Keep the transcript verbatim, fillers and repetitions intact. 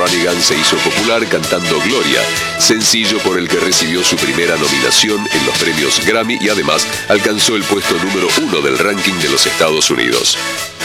Branigan se hizo popular cantando Gloria, sencillo por el que recibió su primera nominación en los premios Grammy y además alcanzó el puesto número uno del ranking de los Estados Unidos.